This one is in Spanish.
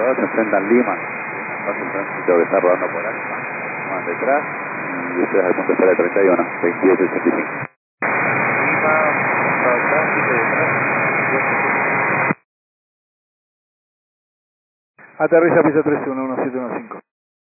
2, se enfrentan Lima. Pasa el tránsito que está rodando por Alfa, más detrás, y ustedes al punto de espera de 31, 2885. Lima, costado tránsito y detrás. Aterriza pista 311, 1715.